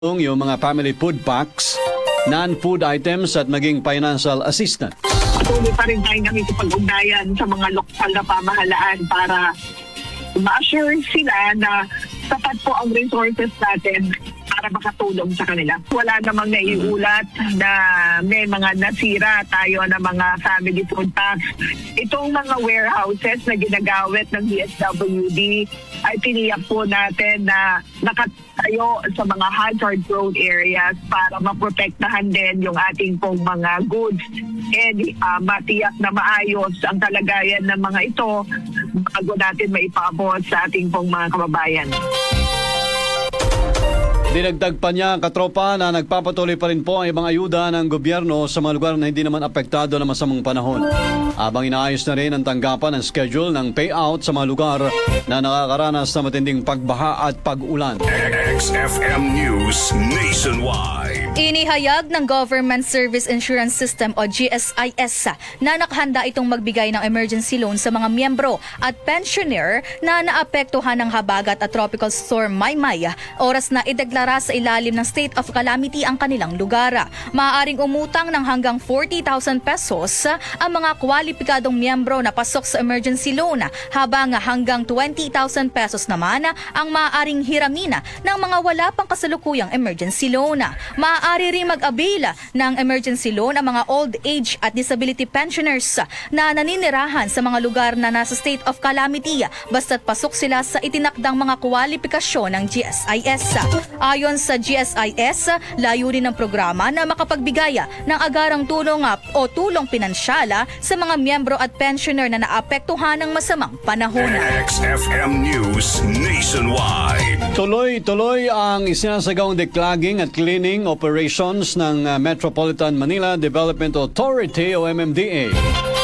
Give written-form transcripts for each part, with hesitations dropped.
yung mga family food packs, non-food items at maging financial assistance. Patuloy pa rin tayo nakikipag-ugnayan sa mga lokal na pamahalaan para ma-assure sila na sapat po ang resources natin para makatulong sa kanila. Wala namang naiulat na may mga nasira tayo na mga family food packs. Itong mga warehouses na ginagawit ng DSWD ay tiniyak po natin na nakatayo sa mga hazard-prone areas para maprotektahan din yung ating pong mga goods and matiyak na maayos ang kalagayan ng mga ito bago natin maipabot sa ating pong mga kababayan. Dinagdag pa niya, katropa, na nagpapatuloy pa rin po ang ibang ayuda ng gobyerno sa mga lugar na hindi naman apektado ng masamang panahon. Habang inaayos na rin ang tanggapan ng schedule ng payout sa mga lugar na nakakaranas na matinding pagbaha at pag-ulan. XFM News Nationwide. Inihayag ng Government Service Insurance System o GSIS na nakahanda itong magbigay ng emergency loan sa mga miyembro at pensioner na naapektuhan ng habagat at tropical storm Maymay, oras na ideklara sa ilalim ng state of calamity ang kanilang lugar. Maaaring umutang ng hanggang 40,000 pesos ang mga kwalipikadong miyembro na pasok sa emergency loan, habang hanggang 20,000 pesos naman ang maaaring hiramina ng mga wala pang kasalukuyang emergency loan. Maaari rin mag-avail ng emergency loan ang mga old age at disability pensioners na naninirahan sa mga lugar na nasa state of calamity basta't pasok sila sa itinakdang mga kwalifikasyon ng GSIS. Ayon sa GSIS, layunin ng programa na makapagbigay ng agarang tulong o tulong pinansyala sa mga miyembro at pensioner na naapektuhan ng masamang panahon. XFM News Nationwide. Tuloy-tuloy ang isinasagawang declogging at cleaning operations ng Metropolitan Manila Development Authority o MMDA.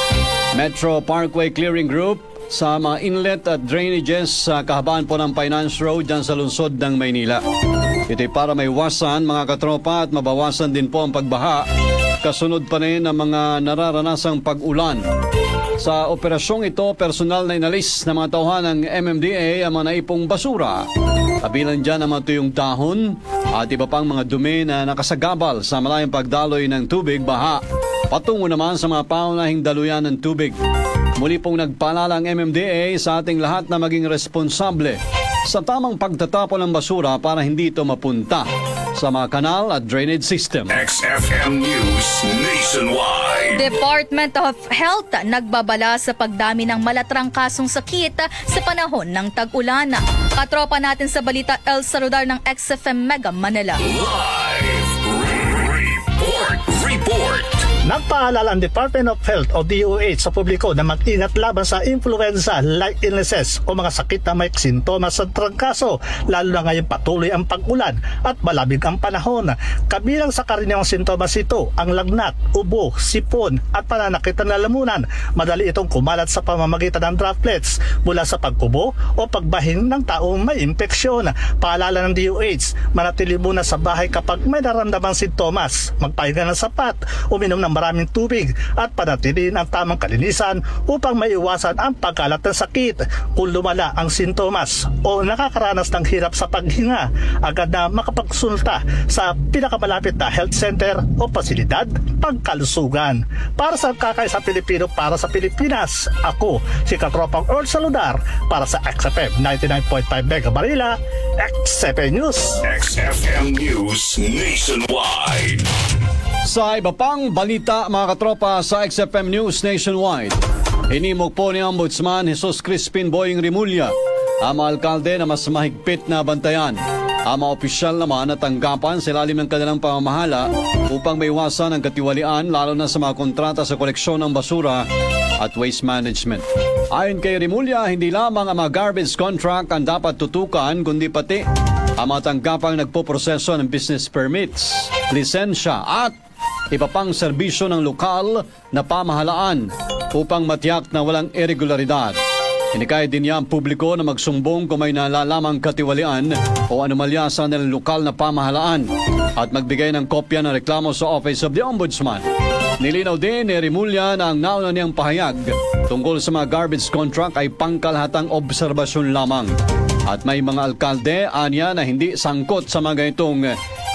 Metro Parkway Clearing Group sa mga inlet at drainages sa kahabaan po ng Finance Road dyan sa lungsod ng Maynila. Ito'y para maiwasan mga katropa at mabawasan din po ang pagbaha, kasunod pa rin ang mga nararanasang pag-ulan. Sa operasyong ito, personal na inalis ng mga tauhan ng MMDA ang mga naipong basura. Kabilang dyan ang mga tuyong dahon at iba pang mga dumi na nakasagabal sa malayang pagdaloy ng tubig baha, patungo naman sa mga paunahing daluyan ng tubig. Muli pong nagpaalala ang MMDA sa ating lahat na maging responsable sa tamang pagtatapon ng basura para hindi ito mapunta sa mga kanal at drainage system. XFM News Nationwide. Department of Health nagbabala sa pagdami ng malatrangkasong sakit sa panahon ng tag-ulan. Katropa natin sa balita, El Saludar ng XFM Mega Manila. Live report. Nagpaalala ang Department of Health o DOH sa publiko na mag-ingat laban sa influenza-like illnesses o mga sakit na may sintomas sa trangkaso, lalo na ngayon patuloy ang pag-ulan at malamig ang panahon. Kabilang sa karaniwang sintomas ito ang lagnat, ubo, sipon at pananakit ng lalamunan. Madali itong kumalat sa pamamagitan ng droplets mula sa pagkubo o pagbahin ng taong may impeksyon. Paalala ng DOH, manatili muna sa bahay kapag may naramdamang sintomas, magpahinga ng sapat, uminom ng maraming tubig at panatiliin ang tamang kalinisan upang maiwasan ang pagkalat ng sakit. Kung lumala ang sintomas o nakakaranas ng hirap sa paghinga, agad na makapagsulta sa pinakamalapit na health center o pasilidad pangkalusugan. Para sa Kakaisa Pilipino, para sa Pilipinas, ako si Katropang Earl Saludar para sa XFM 99.5 Mega Manila, XFM News. XFM News Nationwide. Sa iba pang balita mga katropa sa XFM News Nationwide, hinimok po ni Ombudsman Jesus Crispin Boying Rimulya ang mga alkalde na mas mahigpit na bantayan ang mga opisyal naman na tanggapan sa ilalim ng kanilang pamamahala upang maiwasan ang katiwalian, lalo na sa mga kontrata sa koleksyon ng basura at waste management. Ayon kay Rimulya, hindi lamang ang mga garbage contract ang dapat tutukan, kundi pati ang mga tanggapang nagpoproseso ng business permits, lisensya at iba pang serbisyo ng lokal na pamahalaan upang matiyak na walang irregularidad. Hinikayat din niya ang publiko na magsumbong kung may nalalamang katiwalian o anomalya sa nilang lokal na pamahalaan at magbigay ng kopya ng reklamo sa Office of the Ombudsman. Nilinaw din ni Rimulya na ang nauna niyang pahayag tungkol sa mga garbage contract ay pangkalahatang obserbasyon lamang. At may mga alkalde anya na hindi sangkot sa mga ganitong